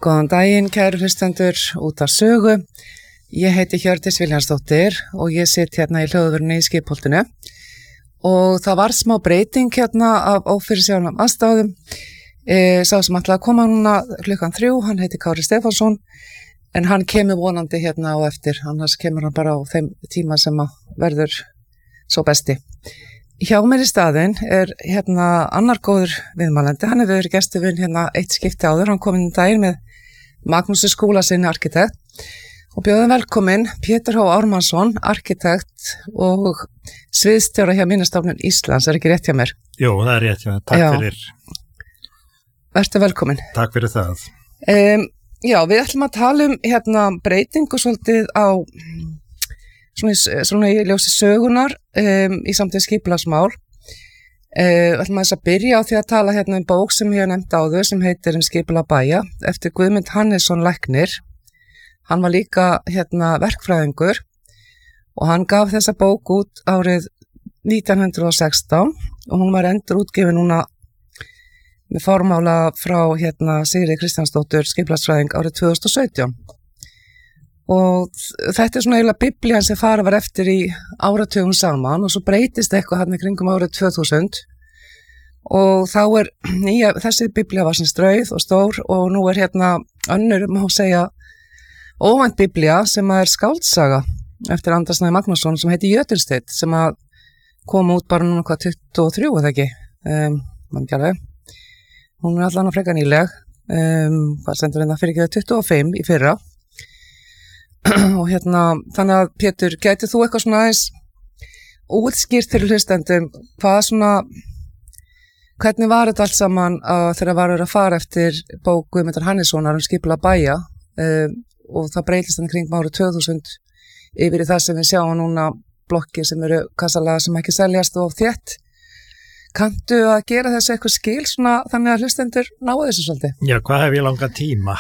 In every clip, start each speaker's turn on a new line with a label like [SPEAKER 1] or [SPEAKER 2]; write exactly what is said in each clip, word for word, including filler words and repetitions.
[SPEAKER 1] Góðan daginn, kæru hlustendur út af sögu. Ég heiti Hjördís Vilhjálmsdóttir og ég sitt hérna í hljóðverðinu í Skipholtinu. Og það var smá breyting hérna af ófyrirsjáanlegum aðstæðum. E, sá sem ætlaði að koma núna klukkan þrjú, hann heiti Kári Stefánsson, en hann kemur vonandi hérna á eftir, annars kemur hann bara á þeim tíma sem að verður svo besti. Hjá mér í staðinn er hérna annar góður viðmælandi, hann hefur verið gesturinn hérna eitt skipti áður, hann kom inn í daginn með Magnúsi Skúlasyni arkitekt og bjóðum velkominn Pétur H. Ármannsson, arkitekt og sviðsstjóra hjá Minjastofnun Íslands, er ekki rétt hjá mér?
[SPEAKER 2] Jú, það er rétt hjá mér, takk
[SPEAKER 1] já.
[SPEAKER 2] fyrir.
[SPEAKER 1] Vertu velkominn.
[SPEAKER 2] Takk fyrir það.
[SPEAKER 1] Um, já, við ætlum að tala um hérna breytingu svolítið á svona, svona í ljósi sögunar um, í samtíð skipulagsmál. Uh, ætlum að þess að byrja á því að tala hérna um bók sem ég hef nefnt áður sem heitir um skipulag bæja eftir Guðmund Hannesson læknir. Hann var líka hérna verkfræðingur og hann gaf þessa bók út árið nítján hundruð og sextán og hún var endur útgefin núna með formála frá hérna Sigríði Kristjánsdóttur skipulagsfræðing árið tvö þúsund og sautján. Og þetta er svona eiginlega biblían sem farið var eftir í áratugum saman og svo breytist eitthvað hérna kringum árið tvö þúsund og þá er nýja, þessi biblía var sem strauð og stór og nú er hérna önnur, má segja, óvænt biblía sem er skáldsaga eftir Anders Snæ Magnússon sem heiti Jötunsteinn sem að kom út bara núna hvað tuttugu og þrjú eða ekki, um, mann ekki alveg. Hún er allan að freka nýleg, um, var sendur hérna fyrir ekki tuttugu og fimm í fyrra. Og hérna, þannig að Pétur, gæti þú eitthvað svona aðeins útskýrt fyrir hlustendum hvað svona, hvernig var þetta allt saman að þegar var að fara eftir bók Guðmundar Hannessonar um skipulag bæja um, og það breytist þannig kring árið tvö þúsund yfir í það sem við sjáum núna blokkir sem eru kassalega sem ekki seljast og þétt. Kanntu að gera þessu eitthvað skil svona þannig að hlustendur náu þessu svolítið?
[SPEAKER 2] Já, hvað hef ég langa tíma?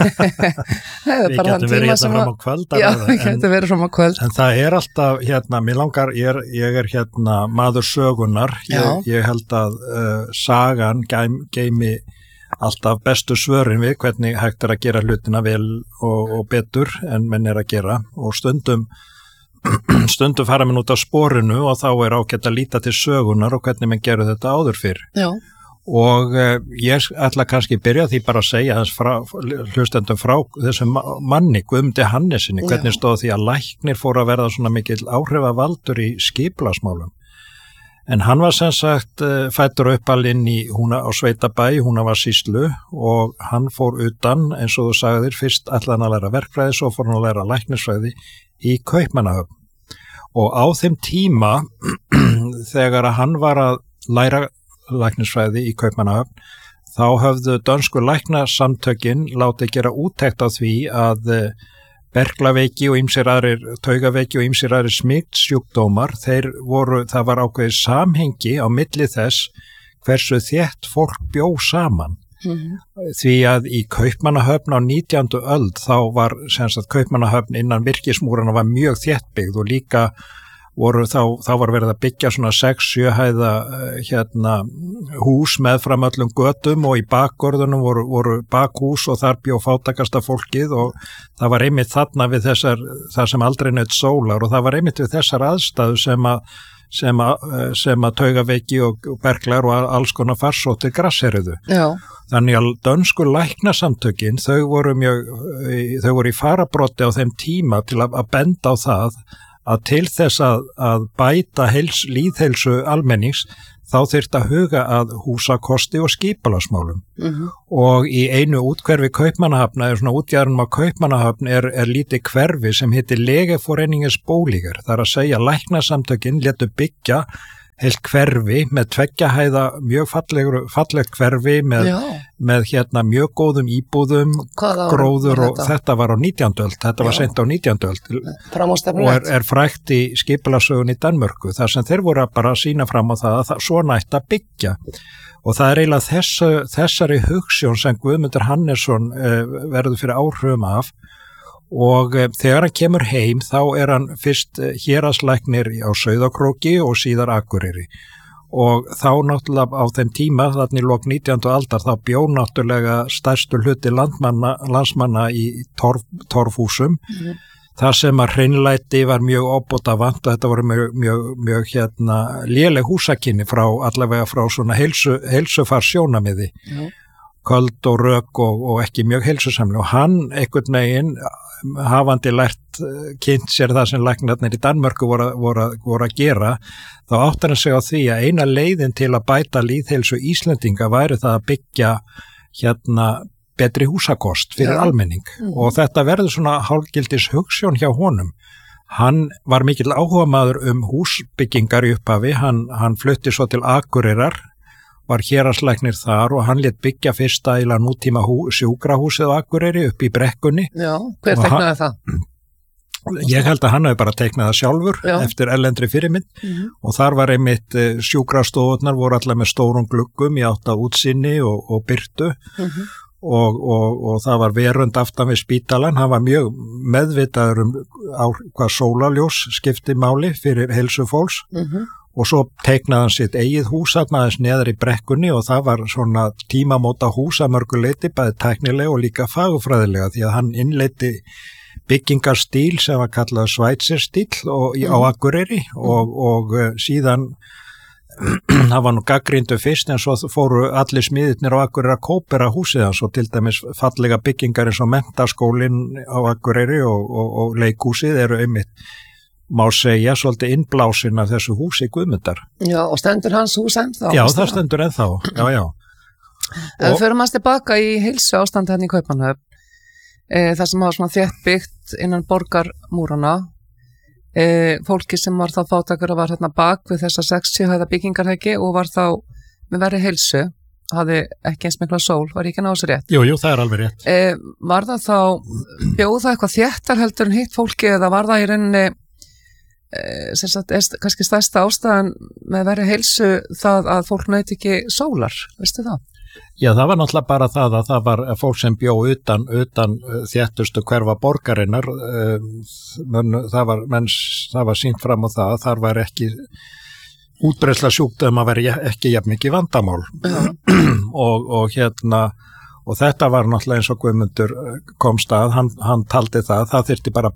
[SPEAKER 1] Við
[SPEAKER 2] getum verið hérna fram á kvöld.
[SPEAKER 1] Já, við getum verið fram á kvöld.
[SPEAKER 2] En það er alltaf, hérna, mér langar, ég er, ég er hérna maður sögunar. Ég, ég held að uh, sagan geim, geimi alltaf bestu svörin við hvernig hægt er að gera hlutina vel og, og betur en menn er að gera og stundum stundum fara menn út á sporinu og þá er ágætt að líta til sögunar og hvernig menn gerur þetta áður fyrr.
[SPEAKER 1] Já.
[SPEAKER 2] Og eh, ég ætla kannski byrja því bara að segja þess frá, hlustendum frá þessum manni, Guðmundi Hannessyni, hvernig stóð því að læknir fór að verða svona mikill áhrifavaldur í skipulagsmálum. En hann var sem sagt eh, fæddur uppalinn í húna á Sveitabæ, húna var sýslu og hann fór utan, eins og þú sagðir, fyrst ætlaði hann að læra verkfræði, svo fór hann að læra læknisfræði í Kaupmannahöfn. Og á þeim tíma þegar hann var að læra læknisfræði í Kaupmannahöfn þá höfðu dönsku læknasamtökin látið gera úttekt á því að berklaveiki og ýmsir aðrir taugaveiki og ýmsir aðrir smitsjúkdómar, þeir voru, það var ákveðið samhengi á milli þess hversu þétt fólk bjó saman. Mm-hmm. Því að í Kaupmannahöfn á nítjándu öld þá var sem sagt Kaupmannahöfn innan virkismúrana var mjög þéttbyggð og líka voru þá, þá var verið að byggja svona sex sjö hæða hérna hús meðfram öllum götum og í bakgörðunum voru, voru bakhús og þar bjó fátækasta fólkið og það var einmitt þarna við þessar, það sem aldrei naut sólar og það var einmitt við þessar aðstæðu sem að sem að, sem að taugaveiki og, og berklar og alls konar farsóttir grassherruðu. Já. Þannig að dönsku læknasamtökin, þau voru mjög, þau voru í farabrotti á þeim tíma til að, að benda á það að til þess að, að bæta heils, líðheilsu almennings þá þyrfti að huga að húsakosti og skipulagsmálum. Mm-hmm. Og í einu útkverfi Kaupmannahöfn, eða svona útjaðarum á Kaupmannahöfn er, er lítið hverfi sem heitir Legeforeningens bóliger. Það er að segja læknasamtökin létu byggja heilt hverfi með tveggja hæða mjög fallegur, fallegt hverfi með, með hérna mjög góðum íbúðum, gróður og þetta? þetta var á nítjándu öld, þetta Já. var sent á nítjándu öld og er, er frægt í skipulagssögun í Danmörku þar sem þeir voru bara að sína fram á það að það, svona ætti að byggja og það er eiginlega þessu, þessari hugsjón sem Guðmundur Hannesson eh, verður fyrir áhrifum af og e, þegar hann kemur heim þá er hann fyrst héraðslæknir á Sauðárkróki og síðar Akureyri og þá náttúrulega á þeim tíma, þannig lok nítjándu aldar, þá bjó náttúrulega stærstu hluti landmanna, landsmanna í torf, torfhúsum, mm. þar sem að hreinlæti var mjög óbótavant og þetta voru mjög, mjög, mjög hérna, léleg húsakynni frá, allavega frá svona heilsu, heilsufar sjónamiði, mm. köld og rök og, og ekki mjög heilsusamlega og hann einhvern veginn hafandi lært kynnt sér það sem læknarnir í Danmörku voru, voru, voru að gera, þá áttar hann sig á því að eina leiðin til að bæta lýðheilsu Íslendinga væri það að byggja hérna betri húsakost fyrir ja. almenning mm. og þetta verður svona hálfgildis hugsjón hjá honum. Hann var mikill áhugamaður um húsbyggingar í upphafi, hann, hann flutti svo til Akureyrar, var héraðslæknir þar og hann lét byggja fyrsta eila nútíma hú, sjúkrahúsið á Akureyri upp í Brekkunni.
[SPEAKER 1] Já, hver teiknaði það?
[SPEAKER 2] Ég held að hann hefði bara teiknað það sjálfur Já. eftir erlendri fyrirmynd mm-hmm. og þar var einmitt sjúkrastofurnar voru allar með stórum gluggum í átt af útsinni og, og byrtu mm-hmm. og, og, og það var verund aftan við spítalan, hann var mjög meðvitaður um á, hvað sólarljós skipti máli fyrir heilsu fólks mm-hmm. og svo teiknaði hann sitt eigið hús aðeins neðar í Brekkunni og það var svona tímamóta hús að mörgu leyti, bæði tæknilega og líka fagufræðilega því að hann innleiddi byggingarstíl sem var kallað Schweizerstíl og, mm. á Akureyri og, og uh, síðan það var nú gagnrýndu fyrst en svo fóru allir smiðirnir á Akureyri að kópera húsið hans og til dæmis fallega byggingar eins og menntaskólinn á Akureyri og, og, og leikhúsið eru einmitt má segja, svolítið innblásin af þessu húsi Guðmundar.
[SPEAKER 1] Já, og stendur hans hús ennþá?
[SPEAKER 2] Já, það stendur ennþá, já, já.
[SPEAKER 1] En við förum að tilbaka í heilsu ástand hérna í Kaupmannahöfn, e, það sem hafa svona þétt byggt innan borgarmúrana, e, fólki sem var þá fátakar var hérna bak við þessa sextíu hæða byggingarheggi og var þá með verri heilsu, hafði ekki eins mikla sól, var ekki náðu sér rétt?
[SPEAKER 2] Jú, jú, það er alveg rétt.
[SPEAKER 1] E, var það þá, bjóð það eitthvað þéttar heldur en hitt fólki eða var það í rauninni sem sagt, er kannski stærsta ástæðan með verið heilsu það að fólk naut ekki sólar, veistu það?
[SPEAKER 2] Já, það var náttúrulega bara það að það var fólk sem bjó utan, utan þéttustu hverfa borgarinnar það var, menn, það var sýnt fram á það að þar var ekki útbreiðsla sjúkdóma að vera ekki jafn mikið vandamál og, og hérna og þetta var náttúrulega eins og Guðmundur komst að, hann, hann taldi það það þyrfti bara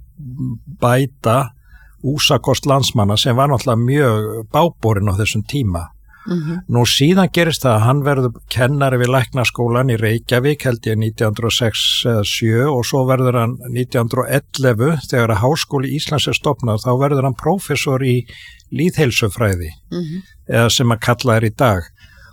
[SPEAKER 2] bæta húsakost landsmanna sem var náttúrulega mjög báborinn á þessum tíma. Mm-hmm. Nú síðan gerist það að hann verður kennari við læknaskólan í Reykjavík held ég nítján hundruð og sex eða sjö og svo verður hann nítján hundruð og ellefu þegar að Háskóli Íslands er stofnað þá verður hann prófessor í lýðheilsufræði mm-hmm. eða sem að kalla er í dag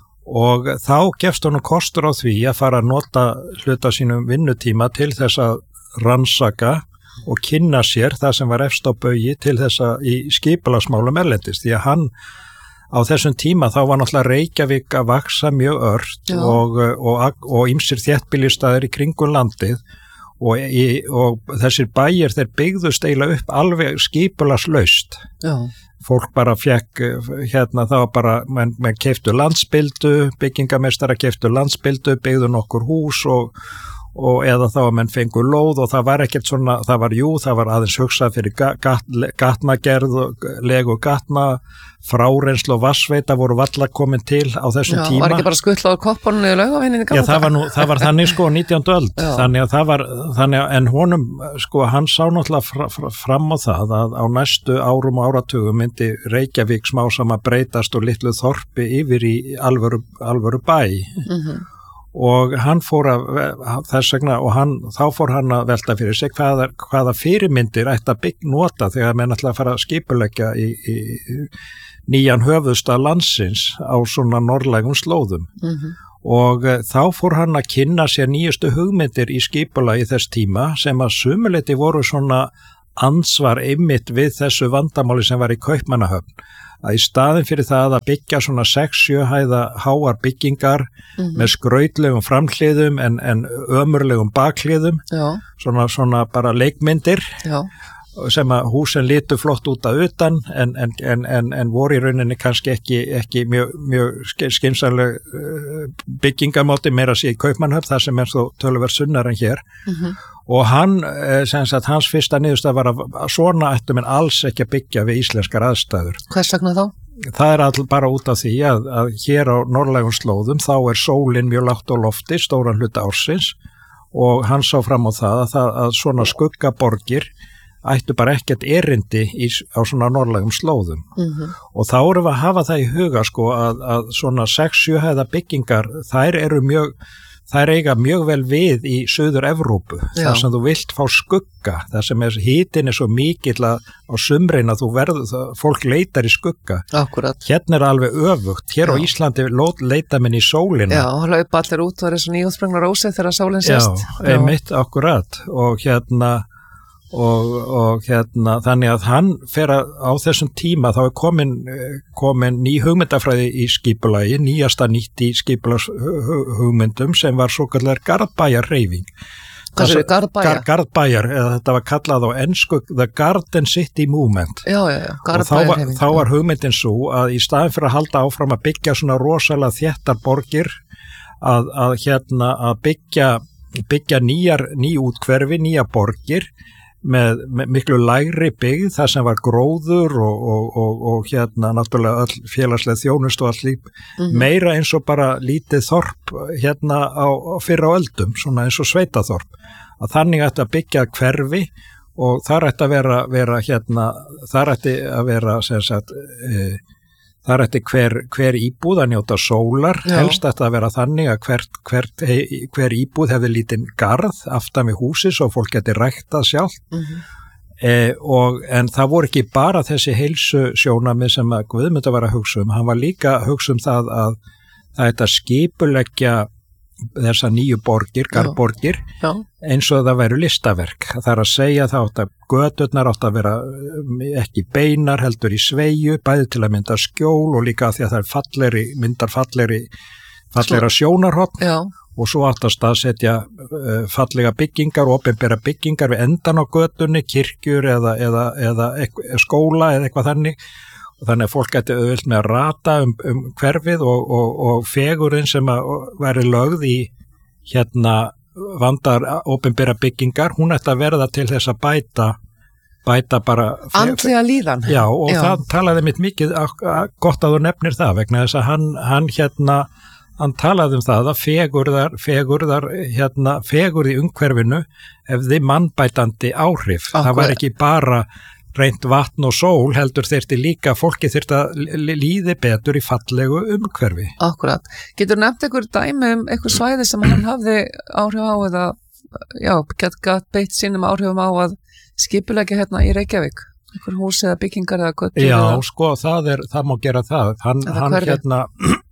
[SPEAKER 2] og þá gefst honum kostur á því að fara að nota hluta sínum vinnutíma til þess að rannsaka og kynna sér það sem var efst á baugi til þess að í skipulagsmálum erlendis því að hann á þessum tíma þá var náttúrulega Reykjavík að vaksa mjög ört og, og, og ýmsir þéttbýlisstaðir í kringum landið og, í, og þessir bæir þeir byggðust eiginlega upp alveg skipulagslaust. Já. Fólk bara fekk hérna það var bara, menn, menn keyptu landsbyldu, byggingameistara keyptu landsbyldu, byggðu nokkur hús og og eða þá að menn fengur lóð og það var ekkert svona, það var jú, það var aðeins hugsað fyrir gat, gatnagerð og legu gatna, frárenslu og vassveita voru valla komin til á þessum Já, tíma. Já, var ekki bara skuttla á koppunum niður Laugaveginni? Já, það var, nú, það var þannig sko nítjándu öld, Já. þannig að það var, þannig að en honum sko hann sá náttúrulega fra, fra, fram á það að á næstu árum og áratugum myndi Reykjavík smá sama breytast og litlu þorpi yfir í alvöru, alvöru bæ. Mhm. Og hann fór að þess vegna og hann, þá fór hann að velta fyrir sig hvaða, hvaða fyrirmyndir ætti að bygg nota þegar menn ætla að fara að skipuleggja í, í nýjan höfuðstað landsins á svona norðlægum slóðum mm-hmm. og uh, þá fór hann að kynna sér nýjustu hugmyndir í skipulagi þess tíma sem að sumuleyti voru svona ansvar einmitt við þessu vandamáli sem var í Kaupmannahöfn að í staðin fyrir það að byggja svona sex sjö hæða háar byggingar mm-hmm. með skrautlegum framhliðum en, en ömurlegum bakhliðum, svona, svona bara leikmyndir Já. Sem að húsin litu flott út að utan en, en, en, en, en voru í rauninni kannski ekki, ekki mjög, mjög skynsamleg byggingamáti meira sér í Kaupmannahöfn, það sem er þó töluvert sunnar en hér mm-hmm. og hann, sem sagt, hans fyrsta niðurstað var að svona ættu menn alls ekki að byggja við íslenskar aðstæður.
[SPEAKER 1] Hvers vegna þá?
[SPEAKER 2] það er all bara út af því að, að hér á norðlægum slóðum þá er sólin mjög lágt á lofti, stóran hluta ársins og hann sá fram á það að, það, að svona skuggaborgir ættu bara ekkert erindi í, á svona norðlægum slóðum
[SPEAKER 1] mm-hmm.
[SPEAKER 2] og þá erum við að hafa það í huga sko að, að svona sex sjö hæða byggingar, þær eru mjög þær eiga mjög vel við í Suður Evrópu, þar sem þú vilt fá skugga, þar sem er, hitin er svo mikill að á sumrin að þú verður, það, fólk leitar í skugga.
[SPEAKER 1] Akkurat.
[SPEAKER 2] Hérna er alveg öfugt, hér Já. Á Íslandi leita minn í sólina.
[SPEAKER 1] Já, hlaupa allir út, það er svo nýjútsprengna rósið þegar sólinn sést.
[SPEAKER 2] Já, einmitt, akkurat, og hérna Og, og hérna þannig að hann fer að á þessum tíma þá er komin, komin ný hugmyndafræði í skipulagi, nýjasta nýtt í skipulagshugmyndum sem var svo kallar Garðbæjarhreyfing.
[SPEAKER 1] Hvað er Garðbæjar?
[SPEAKER 2] Garðbæjar, eða þetta var kallað á ensku The Garden City Movement.
[SPEAKER 1] Já, já, já,
[SPEAKER 2] Garðbæjarhreyfing. Þá, þá var hugmyndin svo að í staðin fyrir að halda áfram að byggja svona rosalega þéttar borgir að, að hérna að byggja, byggja nýjar, ný útkverfi, nýja borgir Með, með miklu lægri byggð þar sem var gróður og, og, og, og hérna náttúrulega öll félagslega þjónust og allt líf mm-hmm. meira eins og bara lítið þorp hérna á, á fyrr á öldum, svona eins og sveitaþorp að þannig ætti að byggja hverfi og þar ætti að vera, vera hérna, þar ætti að vera sem sagt e, þar ætti hver, hver íbúð að njóta sólar, Já. Helst ætti að vera þannig að hver, hver, hver íbúð hefði lítinn garð aftan við húsi svo fólk geti ræktað sjálf
[SPEAKER 1] mm-hmm.
[SPEAKER 2] e, og, en það voru ekki bara þessi heilsu sjónamið sem að Guðmundur var að hugsa um, hann var líka að hugsa um það að það ætti að skipuleggja þessa nýju borgir, garðborgir
[SPEAKER 1] Já.
[SPEAKER 2] Eins og það væru listaverk það er að segja það átt að göturnar átt að vera ekki beinar heldur í sveigju, bæði til að mynda skjól og líka því að það er fallegri myndar fallegri fallegra sjónarhorn
[SPEAKER 1] Já.
[SPEAKER 2] Og svo átt að staðsetja uh, fallega byggingar og opinbera byggingar við endan á götunni, kirkjur eða, eða, eða ekk- skóla eða eitthvað þannig og þannig að fólk gæti auðvitað með að rata um, um hverfið og, og, og fegurinn sem að væri lögð í hérna vandar opinbera byggingar, hún ætti að verða til þess að bæta bæta bara
[SPEAKER 1] andlega líðan.
[SPEAKER 2] Já, og
[SPEAKER 1] Já.
[SPEAKER 2] Það talaði mitt mikið gott að þú nefnir það vegna þess að hann, hann hérna hann talaði um það að fegurðar fegurðar hérna fegurð í umhverfinu hefði mannbætandi áhrif.
[SPEAKER 1] Akkur.
[SPEAKER 2] Það var ekki bara reynt vatn og sól heldur þyrfti líka, fólki þyrfti að líði betur í fallegu umhverfi.
[SPEAKER 1] Akkurat. Getur nefnt einhver dæmi um einhver svæði sem hann hafði áhrif á eða, já, gett gætt beitt sínum áhrifum á að skipuleggja hérna í Reykjavík? Einhver hús eða byggingar eða götur?
[SPEAKER 2] Já,
[SPEAKER 1] eða...
[SPEAKER 2] sko, það er, það má gera það. Hann, hann
[SPEAKER 1] hverfi?
[SPEAKER 2] hérna,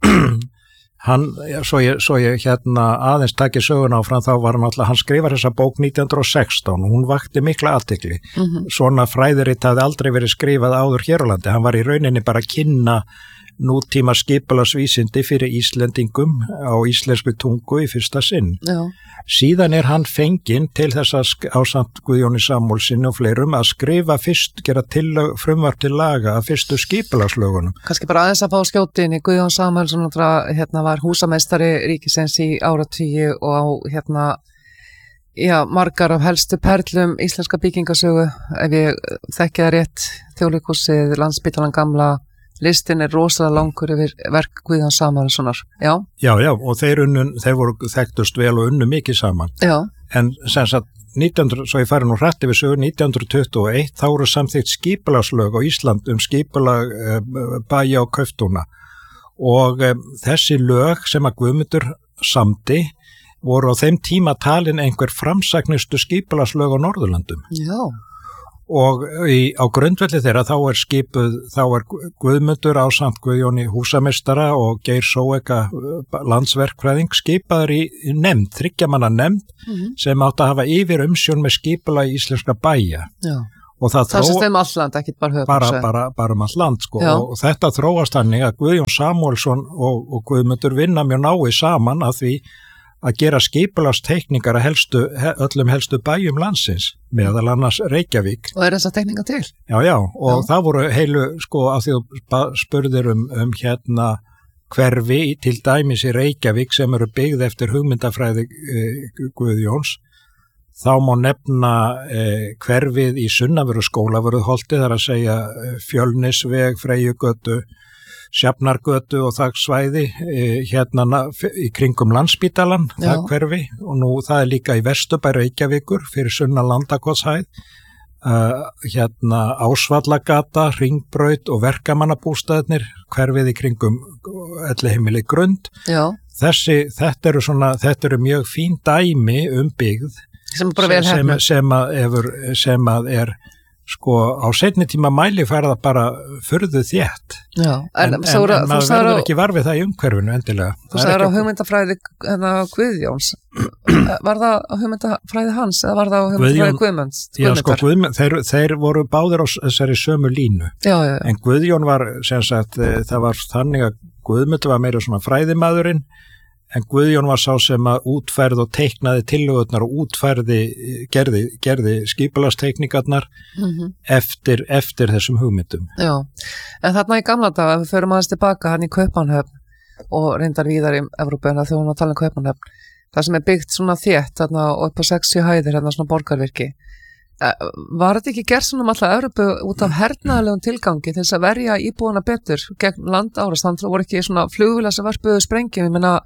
[SPEAKER 2] hann, svo ég, svo ég hérna aðeins taki söguna áfram, þá var hann alltaf, hann skrifar þessa bók nítján hundruð og sextán og hún vakti mikla athygli.
[SPEAKER 1] Mm-hmm.
[SPEAKER 2] Svona fræðiritt hafði aldrei verið skrifað áður hér á landi, hann var í rauninni bara að kynna nútíma skipulagsvísindi fyrir Íslendingum á íslensku tungu í fyrsta sinn.
[SPEAKER 1] Já.
[SPEAKER 2] Síðan er hann fenginn til þess að ásamt Guðjóni Samúelssyni og fleirum að skrifa fyrst, gera tillag, frumvarp til laga að fyrstu skipulagslögunum.
[SPEAKER 1] Kannski bara aðeins að fá skjótin í Guðjón Samúelsson hérna var húsameistari ríkisins í áratugi og á hérna já, margar af helstu perlum íslenska byggingasögu, ef ég þekki það rétt, Þjóðleikhúsið, Landspítalann gamla, listin er rosalega langur yfir verk Guðjón Samúelssonar, já?
[SPEAKER 2] Já, já, og þeir, unnun, þeir voru þekktust vel og unnu mikið saman.
[SPEAKER 1] Já.
[SPEAKER 2] En sem sagt, nítján hundruð, svo ég fari nú hrætt yfir sögu, nítján hundruð tuttugu og eitt, þá voru samþykkt skipulagslög á Ísland um skipulag e, bæja og kauftúna. Og e, þessi lög sem að Guðmundur samdi voru á þeim tíma talin einhver framsæknustu skipulagslög á Norðurlandum.
[SPEAKER 1] Já.
[SPEAKER 2] Og í, á grundvelli þeirra þá er skipuð, þá er Guðmundur ásamt Guðjóni húsameistara og Geir Sóeka landsverkfræðing skipaður í nefnd, þriggjamanna nefnd
[SPEAKER 1] mm-hmm.
[SPEAKER 2] sem átt að hafa yfir umsjón með skipulagi íslenska bæja.
[SPEAKER 1] Já.
[SPEAKER 2] Og það,
[SPEAKER 1] það
[SPEAKER 2] þró...
[SPEAKER 1] sem þeim alland, ekki bara höfum.
[SPEAKER 2] Bara, bara, bara um all land, sko. Og þetta þróast þannig að Guðjón Samúelsson og, og Guðmundur vinna mjög náið saman að því að gera skipulagsteikningar að helstu, öllum helstu bæjum landsins, meðal annars Reykjavík.
[SPEAKER 1] Og er þessa teikninga til?
[SPEAKER 2] Já, já, og já. Það voru heilu, sko, að því þú spurðir um, um hérna hverfi til dæmis í Reykjavík sem eru byggð eftir hugmyndafræði eh, Guðjóns, þá má nefna eh, hverfið í Sunnavöru skólavörðuholti, þar að segja Fjölnisveg, Freyjugötu, Sjafnargötu og það svæði hérna í kringum Landspítalann, það hverfi, og nú það er líka í Vesturbæ Reykjavíkur fyrir sunnan Landakotshæð, uh, hérna Ásvallagata, Hringbraut og verkamannabústaðirnir, hverfið í kringum Elliheimili Grund.
[SPEAKER 1] Já.
[SPEAKER 2] Þessi, þetta eru svona, þetta eru mjög fín dæmi um byggð
[SPEAKER 1] sem, sem,
[SPEAKER 2] sem, að efur, sem að er sko á seinni tíma mæli færða bara furðu þétt.
[SPEAKER 1] Já, en, en, en,
[SPEAKER 2] en maður verður ekki var við það í umhverfinu endilega.
[SPEAKER 1] Þú sagðir á hugmyndafræði hérna, Guðjóns. Var það á hugmyndafræði hans eða var það á hugmyndafræði Guðmunds?
[SPEAKER 2] Já, sko, Guðmund, þeir, þeir voru báðir á þessari sömu línu.
[SPEAKER 1] Já, já, já. En
[SPEAKER 2] Guðjón var, sem sagt, það var þannig að Guðmund var meira svona fræðimaðurinn, en Guðjón var sá sem að útfærði og teiknaði tillögurnar og útfærði, gerði, gerði skipulagsteikningarnar mm-hmm. eftir, eftir þessum hugmyndum.
[SPEAKER 1] Já, en þarna í gamla dag, ef við förum aðeins tilbaka hann í Kaupmannahöfn og reyndar víðar í Evrópu en það þjóðum að tala um Kaupmannahöfn, það sem er byggt svona þétt þarna upp á sextíu hæðir, hérna svona borgarvirki. Var þetta ekki gert svona um alla Evrópu út af hernaðarlegum tilgangi til þess að verja íbúana betur gegn landárast, þannig voru ekki svona flugvélar sem vörpuðu sprengjum, ég meina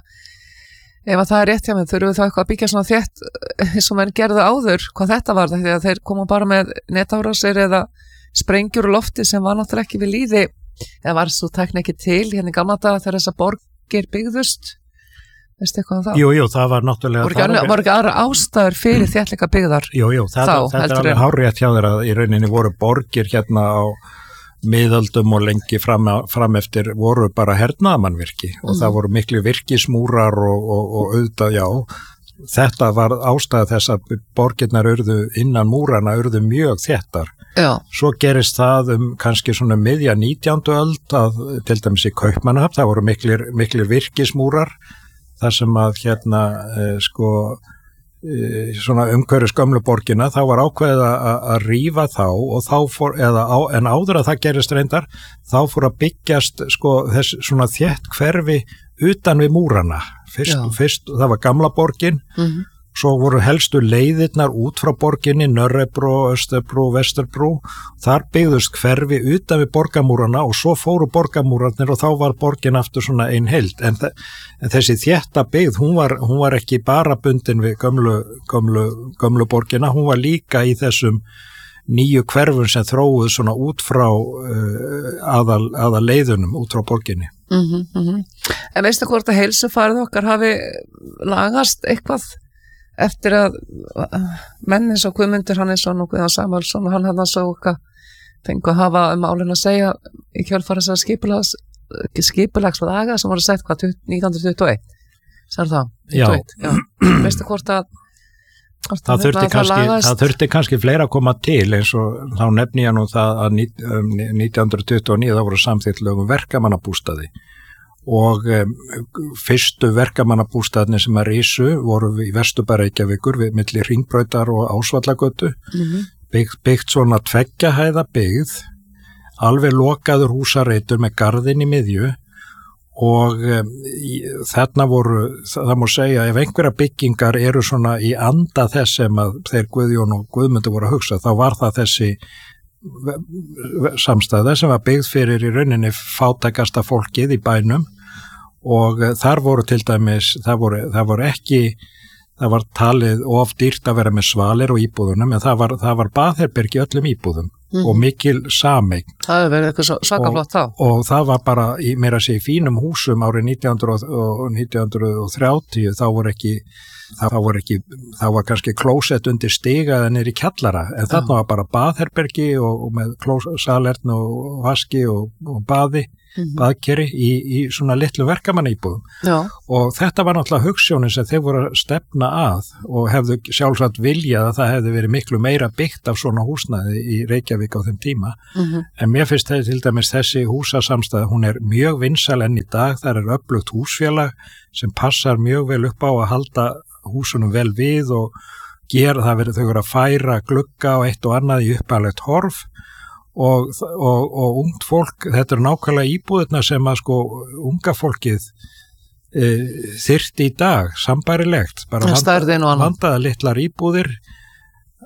[SPEAKER 1] ef að það er rétt hjá mig, þurfum við þá eitthvað að byggja svona þétt eins og menn gerðu áður hvað þetta var, því að þeir koma bara með netárásir eða sprengjur úr lofti sem var náttúrulega ekki við líði eða var svo tækni ekki til hérna í gamla daga þegar þessar borgir byggðust. Veistu eitthvað um það?
[SPEAKER 2] Jú, jú, það var náttúrulega...
[SPEAKER 1] Voru ekki, var ekki aðra ástæður fyrir þéttleika byggðar?
[SPEAKER 2] Jú, jú, það, þá, þetta er alveg hárrétt hjá þér að í rauninni voru borgir hérna á miðöldum og lengi fram, fram eftir voru bara hernaðamannvirki og mm. það voru miklu virkismúrar og, og, og auðvitað, já, þetta var ástæða þess að borgirnar urðu innan múrana urðu mjög þéttar.
[SPEAKER 1] Já. Svo
[SPEAKER 2] gerist það um kannski svona miðja nítjándu öld að til dæmis í Kaupmannahöfn, það voru miklir, miklir virkismúrar þar sem að hérna eh, sko eh, svona umhverfis gömlu borgina þá var ákveðið að rífa þá og þá fór, eða á, en áður að það gerist reyndar, þá fór að byggjast sko þess svona þétt hverfi utan við múrana. Fyrst, fyrst það var gamla borgin, mm-hmm. svo voru helstu leiðirnar út frá borginni, Nörrebrú, Österbrú, Vesturbrú, þar byggðust hverfi utan við borgamúrana og svo fóru borgamúrarnir og þá var borgin aftur svona ein heild. En, en þessi þétta byggð, hún var, hún var ekki bara bundin við gömlu, gömlu, gömlu borgina, hún var líka í þessum nýju hverfum sem þróuð svona út frá uh, aðal, aðal leiðunum, út frá borginni.
[SPEAKER 1] Mm-hmm, mm-hmm. En veistu hvort að heilsufarið okkar hafi lagast eitthvað eftir að menn eins og Guðmundur Hannesson og Guðjón Samúelsson og hann hann svo okkar fengu að hafa um málinn að segja í kjölfara þessar skipulags skipulagslaga sem voru sett hvað nítján hundruð tuttugu og eitt. Sagði það?
[SPEAKER 2] Já.
[SPEAKER 1] Já. Veistu hvort að hvort
[SPEAKER 2] það, þurfti það, kannski, það, það þurfti kannski fleira að koma til eins og þá nefni ég nú það að nítján hundruð tuttugu og níu þá voru samþykkt lög um verkamannabústaði og um, fyrstu verkamannabústaðnir sem að rísu voru í Vesturbæ Reykjavíkur við milli Hringbrautar og Ásvallagötu mm-hmm. byggt, byggt svona tveggja hæða byggð alveg lokaður húsareitur með garðin í miðju og um, í, þarna voru, það má segja ef einhverja byggingar eru svona í anda þess sem að þeir Guðjón og Guðmundur voru að hugsa, þá var það þessi samstæða sem var byggð fyrir í rauninni fátækasta fólkið í bænum og þar voru til dæmis, það voru, það voru ekki, það var talið of dýrt að vera með svalir og íbúðunum en það var, það var baðherbergi í öllum íbúðum mm. og mikil sameign.
[SPEAKER 1] Það hefur verið eitthvað svakaflott þá.
[SPEAKER 2] Og, og það var bara, í, meira að segja, í fínum húsum árið nítján hundruð og nítján hundruð þrjátíu, þá voru ekki það var ekki, það var kannski klósett undir stiga eða niður í kjallara en þarna var bara baðherbergi og, og með klós, salern og vaski og, og baði, mm-hmm. baðkeri í, í svona litlu verkamannaíbúðum. Já. Og þetta var náttúrulega hugsjónin sem þeir voru að stefna að og hefðu sjálfsagt viljað að það hefði verið miklu meira byggt af svona húsnæði í Reykjavík á þeim tíma. Mm-hmm. En mér finnst þetta til dæmis þessi húsasamstæða, hún er mjög vinsæl enn í dag, það er öflugt húsfélag sem passar mjög vel upp á að halda húsunum vel við og gera það verið þau verið að færa glugga og eitt og annað í uppalegt horf og, og, og ungt fólk, þetta er nákvæmlega íbúðirna sem að sko unga fólkið e, þyrfti í dag, sambærilegt, bara vanda, vandaða litlar íbúðir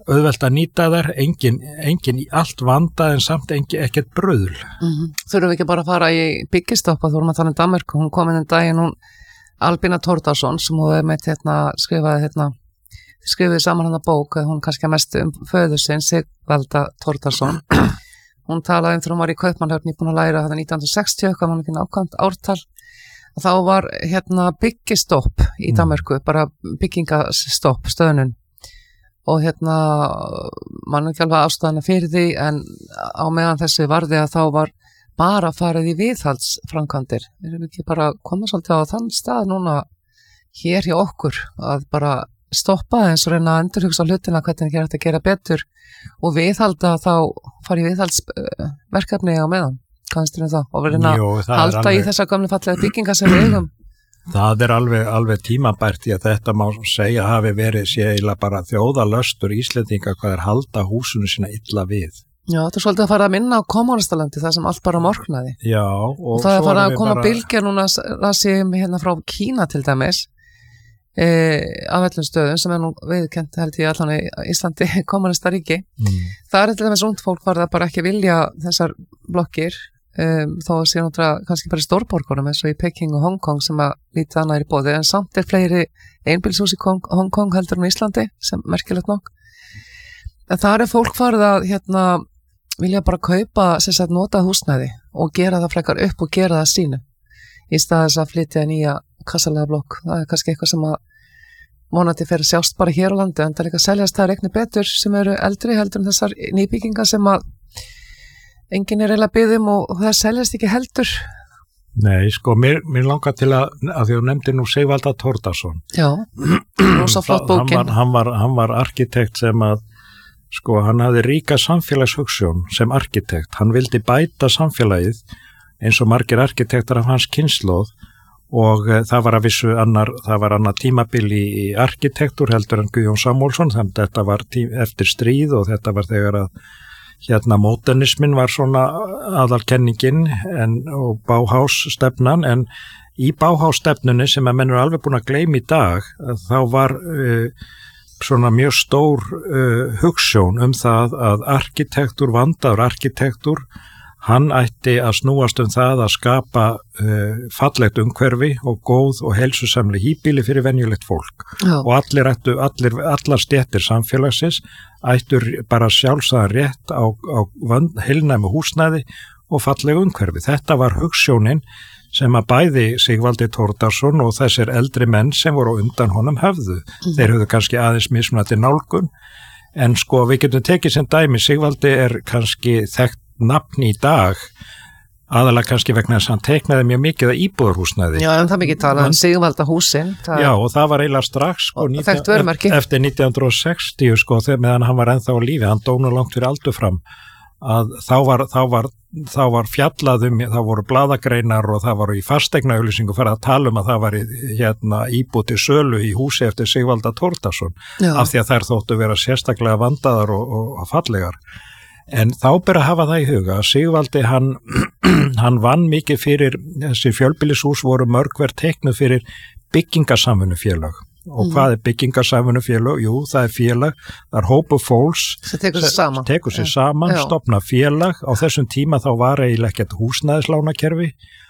[SPEAKER 2] auðvelt að nýta þær, engin, engin í allt vandað en samt engin, ekkert bröðl.
[SPEAKER 1] Mm-hmm. Þurfum við ekki bara að fara í byggistoppa, þú vorum að tala um Danmörku, hún kom inn en daginn, hún Albína Thordarson sem hún hefði meitt hérna, skrifaði hérna, skrifaði saman hann að bók, hún kannski að mestu um föður sinn, Sigvalda Thordarson. Hún talaði um þegar hún var í Kaupmannahöfn, ég búin að læra þetta nítján hundruð sextíu, eitthvað mann ekki nákvæmt ártal. Þá var hérna byggistopp í Danmörku, mm. bara byggingastopp, stöðnun. Og hérna, mann ekki alveg ástæðana fyrir því, en á meðan þessi varði að þá var bara farið í viðhaldsframkvæmdir. Við erum ekki bara komið svolítið á þann stað núna hér hjá okkur, að bara stoppa eins og reyna að endurhugsa hlutina hvernig ekki er hægt að gera betur og viðhalda þá farið í viðhaldsverkefni á meðan. Kannst þú það? Og við reyna að halda alveg í þessa gamlu fallega bygginga sem við eigum.
[SPEAKER 2] Það er alveg, alveg tímabært í að þetta má segja hafi verið séðilega bara þjóðalöstur Íslendinga hvað er halda húsinu sína illa við.
[SPEAKER 1] Já, þetta er svolítið að fara að minna á kommunistalandi, það sem allt bara morgnaði.
[SPEAKER 2] Já. Og,
[SPEAKER 1] og það er að fara að koma bara... bylgja núna, það séum hérna frá Kína til dæmis, e, af öllum stöðum sem er nú viðkent held ég allan í Íslandi, kommunistaríki. Mm. Það er til dæmis ungt fólk var það bara ekki vilja þessar blokkir, Um, þó að sé náttúrulega kannski bara í stórborgunum eins og í Peking og Hong Kong sem að lítið annað er í boði, en samt er fleiri einbýlishús í Hong Kong heldur en Íslandi sem merkilegt nokk. En það er fólk farið að hérna, vilja bara kaupa sem sagt nota húsnæði og gera það frekar upp og gera það sínu í stað þess að flytja nýja kassalega blokk. Það er kannski eitthvað sem að vonandi fyrir sjást bara hér á landi, en það er líka að seljast það regni betur sem eru eldri heldur en þessar nýbyggingar sem að enginn er eiginlega byggðum og það seljast ekki heldur.
[SPEAKER 2] Nei, sko, mér, mér langar til að, að því að nefndi nú Sigvalda Thordarson.
[SPEAKER 1] Já, rosa flott bókin.
[SPEAKER 2] Hann var, hann, var, hann var arkitekt sem að, sko, hann hafði ríka samfélagshugsjón sem arkitekt. Hann vildi bæta samfélagið eins og margir arkitektar af hans kynslóð og uh, það var að vissu annar, það var annar tímabil í, í arkitektur heldur en Guðjón Samúelsson, þannig að þetta var tím, eftir stríð og þetta var þegar að hérna modernismin var svona aðalkenningin en, og Bauhaus-stefnan, en í Bauhaus-stefnunni sem að menn eru alveg búin að gleyma í dag, þá var uh, svona mjög stór uh, hugsjón um það að arkitektur, vandaður arkitektur, hann ætti að snúast um það að skapa uh, fallegt umhverfi og góð og heilsusamleg híbýli fyrir venjulegt fólk. Já. Og allir ættu, allir, allar stéttir samfélagsins ættur bara sjálfsagðan rétt á, á heilnæmu húsnæði og falleg umhverfi. Þetta var hugsjónin sem að bæði Sigvaldi Thordarson og þessir eldri menn sem voru undan honum höfðu. Mm. Þeir höfðu kannski aðeins mismunandi nálgun, en sko við getum tekið sem dæmi, Sigvaldi er kannski þekkt nafn í dag, aðalega kannski vegna þess að hann teiknaði mjög mikið að íbúðarhúsnæði.
[SPEAKER 1] Já, en það mikið talað um Sigvalda húsin. Það...
[SPEAKER 2] Já, og það var eiginlega strax sko,
[SPEAKER 1] nítján,
[SPEAKER 2] eftir nítján hundruð sextíu sko, þegar meðan hann var ennþá á lífi, hann dó nú langt fyrir aldur fram, að þá var, þá var, þá var fjallaðum, þá voru blaðagreinar og það voru í fasteignaauglýsingu fyrir að tala um að það var hérna, íbúð til sölu í húsi eftir Sigvalda Thordarson, af því að þær þóttu vera sérstaklega vandaðar og, og, og fallegar. En þá ber að hafa það í huga að Sigvaldi hann, hann vann mikið fyrir, þessi fjölbýlishús voru mörgverð teiknuð fyrir byggingarsamvinnufélag. Og mm. hvað er byggingarsamvinnufélag? Jú, það er félag, það er hópu fólks
[SPEAKER 1] sem tekur sér saman,
[SPEAKER 2] tekur sér saman stofna félag. Á þessum tíma þá var eiginlega ekkert húsnæðislánakerfi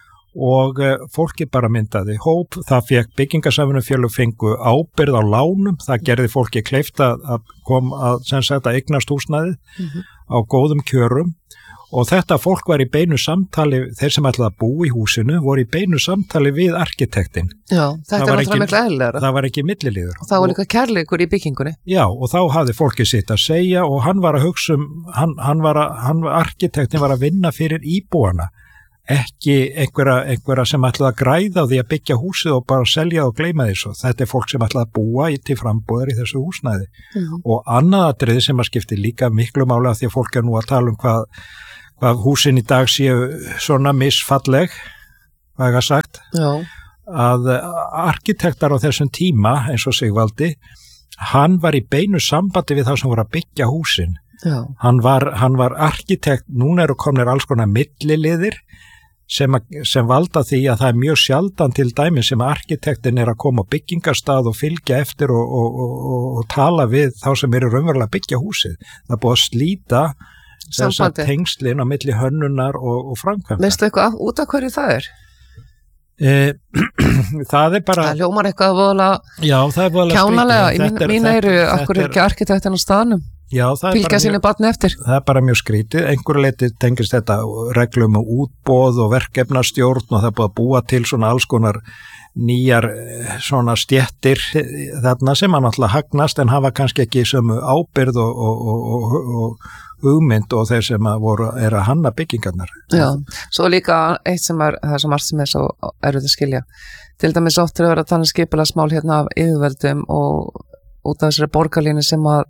[SPEAKER 2] og uh, fólki bara myndaði hóp, það fekk byggingarsamvinnufélag fengu ábyrgð á lánum, það gerði fólki kleift að koma að, sem sagt, að eignast húsnæði mm-hmm. á góðum kjörum og þetta fólk var í beinu samtali, þeir sem ætlaði að búa í húsinu voru í beinu samtali við arkitektin.
[SPEAKER 1] Já, þetta er náttúrulega miklu eðlilegra.
[SPEAKER 2] Það var ekki milliliður.
[SPEAKER 1] Og það var líka kærleikur í byggingunni.
[SPEAKER 2] Já, og þá hafði fólkið sitt að segja og hann var að hugsa um, hann, hann var að, hann, arkitektin var að vinna fyrir íbúana, ekki einhverja, einhverja sem ætlaði að græða á því að byggja húsið og bara selja og gleyma því svo. Þetta er fólk sem ætlaði að búa í til frambúðar í þessu húsnæði. Mm. Og annað atriði sem að skipti líka miklu máli af því að fólk er nú að tala um hvað, hvað húsin í dag séu svona misfalleg, hvað ég har sagt,
[SPEAKER 1] Já.
[SPEAKER 2] Að arkitektar á þessum tíma, eins og Sigvaldi, hann var í beinu sambandi við þá sem voru að byggja húsin. Hann var, hann var arkitekt, núna eru komnir alls konar milliliðir, sem, að, sem valda því að það er mjög sjaldan til dæmi sem arkitektin er að koma á byggingarstað og fylgja eftir og, og, og, og tala við þá sem eru raunverulega að byggja húsið. Það er búið að slíta þess að tengslin á milli hönnunar og, og framkvæmda.
[SPEAKER 1] Veistu eitthvað út af hverju það er?
[SPEAKER 2] Eh, það er bara...
[SPEAKER 1] Það ljómar eitthvað voðalega kjánalega í mín, mín eyru, akkur er ekki arkitektin á staðnum? Já, fylgja sínu barni eftir.
[SPEAKER 2] Það er bara mjög skrítið. Einhverju leyti tengist þetta reglum og útboð og verkefnastjórn og það er búið að búa til svona alls konar nýjar svona stjettir þarna sem að náttúrulega hagnast en hafa kannski ekki sömu ábyrgð og, og, og, og, og hugmynd og þeir sem að voru, er að hanna byggingarnar.
[SPEAKER 1] Já, svo líka eitt sem er, það er svo margt sem er svo erfitt að skilja. Til dæmis oft er að vera að tala um skipulagsmál hérna af yfirvöldum og út af þessari borgarlínu sem að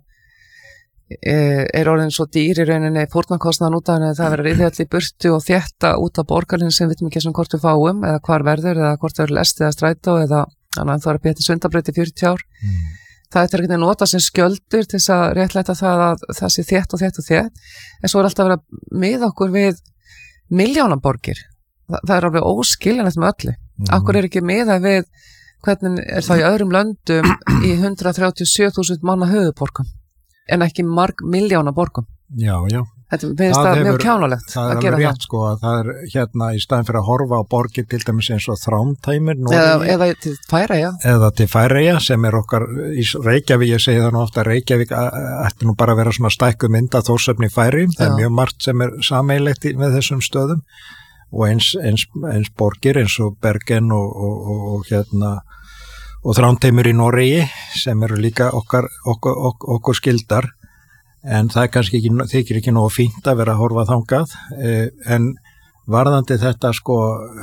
[SPEAKER 1] er orðin svo dýr í rauninni fórnarkostnaðan út af henni það verður yfirall í burtu og þétta út af borgarlínu sem við veitum ekki sem hvort við fáum eða hvar verður eða hvort verður lest eða strætó eða annað það er að beta Sundabraut í fjörutíu ár. Mm. Það er ekki að nota sem skjöldur til þess að réttlæta það að það sé þétt og þétt og þétt en svo er alltaf að vera með okkur við milljónaborgir. Það, það er alveg óskiljanlegt með öllu. Mm. Akkur er ekki með við hvernig er það í öðrum löndum í hundrað þrjátíu og sjö þúsund manna höfuðborgum en ekki marg miljóna borgum.
[SPEAKER 2] Já, já.
[SPEAKER 1] Þetta finnst það, það mjög kjánalegt
[SPEAKER 2] að gera það.
[SPEAKER 1] Það er alveg
[SPEAKER 2] rétt sko að það er hérna í staðin fyrir að horfa á borgir til dæmis eins og Þrándheimur
[SPEAKER 1] eða, eða til Færeyja.
[SPEAKER 2] Eða til Færeyja sem er okkar í Reykjavík, ég segi það nú ofta Reykjavík ætti nú bara að vera svona stækku mynda Þórshöfn í Færeyjum, það er mjög margt sem er sameiginlegt með þessum stöðum og eins, eins, eins borgir eins og Bergen og, og, og, og hérna og Þrándheimur í Noregi sem eru líka okkar, okkur, okkur, okkur skildar en það er kannski ekki, þykir ekki nógu fínt að vera að horfa þangað eh, en varðandi þetta sko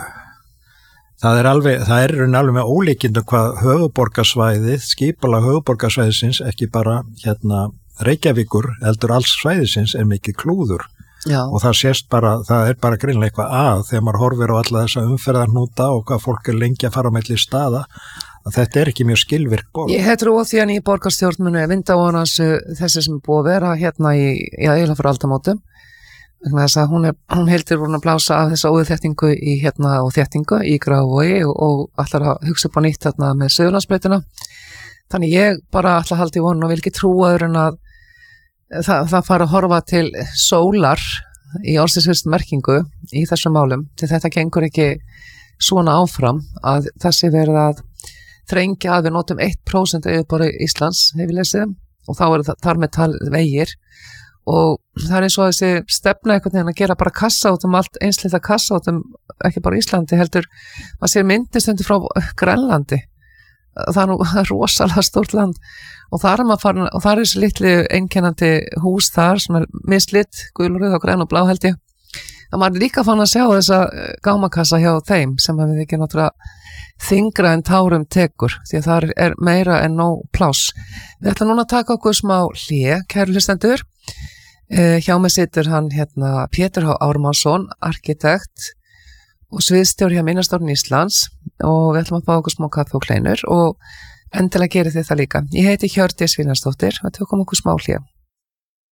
[SPEAKER 2] það er alveg, það er alveg með ólíkindum hvað höfuborgarsvæðið, skipulag höfuborgarsvæðisins ekki bara hérna Reykjavíkur, heldur alls svæðisins er mikið klúður. Já. Og það sést bara, það er bara greinlega eitthvað að þegar maður horfir á alla þessa umferðarnúta og hvað fólk er lengi að fara á milli staða að þetta er ekki mjög skilvirk borg. Ég
[SPEAKER 1] hef trú á því að nýja borgarstjórnmunu vinda á hans þessi sem er búið að vera hérna í, í aðeila fyrir aldamótum. Þess að hún, er, hún heldur voru að blása af þessa óðuþéttingu í hérna og þéttingu í Grafarvogi og, og allar að hugsa upp á nýtt hérna með Suðurlandsbrautina. Þannig ég bara allar haldi í vonu og vil ekki trúaður en að það, það fara að horfa til sólar í orðsins merkingu í þessum málum. Til þetta gengur ekki svona áfram að þessi verið að þrengja að við notum eitt prósent yfirbori Íslands, hef ég lesið, og þá er það þar með talið vegir og það er eins og þessi stefna einhvern veginn að gera bara kassa út um allt, einslita kassa út um ekki bara Íslandi heldur, maður sér myndistundir frá Grænlandi, það er nú rosalega stórt land og það er maður farin, og það er þessi litli einkennandi hús þar sem er mislit, gulröð og græn og blá held ég, það maður líka fann að sjá þessa gámakassa hjá þeim sem við ekki náttúrulega þyngra en tárum tekur því að það er meira en nóg pláss. Við ætlum núna að taka okkur smá hlé, kæru hlustendur. Eh, hjá mig situr hann hérna Pétur H. Ármannsson, arkitekt og sviðstjóri hjá Minjastofnun Íslands og við ætlum að fá okkur smá kaffi og kleinur og endilega gerið þið það líka. Ég heiti Hjördís Vilhjálmsdóttir og tökum okkur smá hlé.